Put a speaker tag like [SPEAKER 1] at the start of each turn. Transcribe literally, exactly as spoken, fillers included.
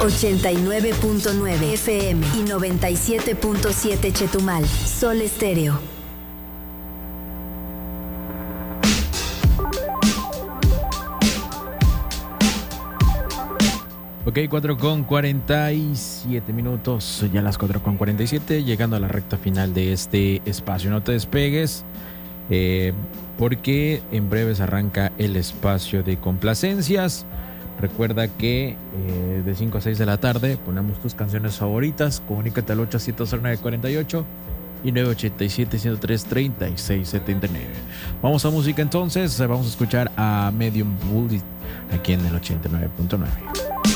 [SPEAKER 1] ochenta y nueve punto nueve F M y noventa y siete punto siete Chetumal. Sol Estéreo.
[SPEAKER 2] Ok, cuatro con cuarenta y siete minutos, ya las cuatro con cuarenta y siete, llegando a la recta final de este espacio. No te despegues, eh, porque en breves arranca el espacio de complacencias. Recuerda que eh, de cinco a seis de la tarde ponemos tus canciones favoritas. Comunícate al ocho siete cero nueve cuatro ocho y nueve ocho siete, uno cero tres, tres seis siete nueve. Vamos a música entonces, vamos a escuchar a Medium Bullet aquí en el ochenta y nueve punto nueve.